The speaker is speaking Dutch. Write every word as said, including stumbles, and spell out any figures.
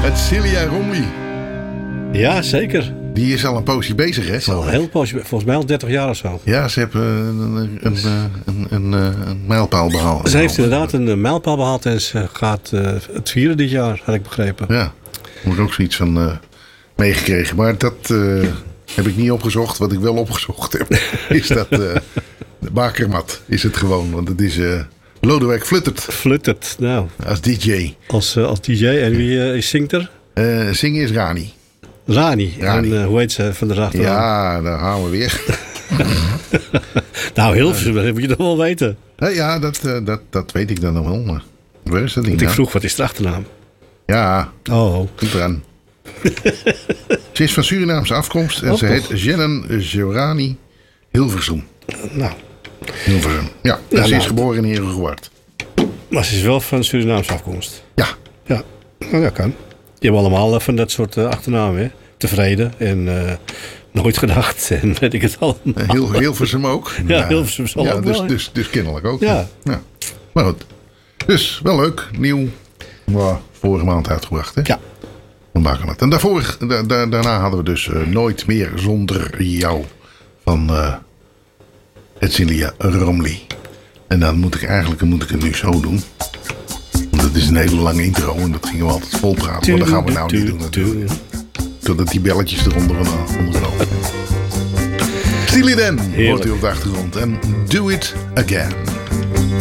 Celia Romley. Ja, zeker. Die is al een poosje bezig, hè? Al een heel poosje, volgens mij al dertig jaar of zo. Ja, ze hebben een, een, een, een, een, een mijlpaal behaald. Ze heeft inderdaad een mijlpaal behaald en ze gaat uh, het vieren dit jaar, had ik begrepen. Ja, moet ik ook zoiets van uh, meegekregen. Maar dat uh, heb ik niet opgezocht. Wat ik wel opgezocht heb, is dat uh, de bakermat is het gewoon. Want het is uh, Lodewijk Fluttert. Fluttert, nou. Als D J. Als, uh, als D J. En wie uh, zingt er? Uh, zingen is Rani. Rani. Rani. En uh, hoe heet ze van de achteraan? Ja, daar gaan we weer. Nou, Hilversum, dat moet je toch wel weten. Ja, dat, uh, dat, dat weet ik dan nog wel. Maar waar is dat niet? Want ik vroeg, wat is de achternaam? Ja, oh. Goed eraan. Ze is van Surinaamse afkomst en oh, ze toch? heet Jennen Jorani Hilversum. Nou. Hilversum, ja. En ja, ze nou. is geboren in Herengewaard. Maar ze is wel van Surinaamse afkomst? Ja. Ja, nou, dat kan. Je hebt allemaal van dat soort uh, achternamen, hè? Tevreden en uh, nooit gedacht en weet ik het allemaal. Heel, Hilversum ook. Ja, ja. Hilversum zal ja, ook dus, wel. Dus, dus kennelijk ook. Ja. ja. Maar goed. Dus wel leuk. Nieuw. Wow, vorige maand uitgebracht, hè? Ja. We maken het. En daarvoor, da, da, daarna hadden we dus uh, Nooit meer zonder jou van uh, Celia Romley. En dan moet ik eigenlijk moet ik het nu zo doen. Dat is een hele lange intro en dat gingen we altijd vol praten. Maar dat gaan we nou niet doen natuurlijk. Totdat die belletjes eronder onderkomen. Steely Dan hoort u op de achtergrond. En Do It Again.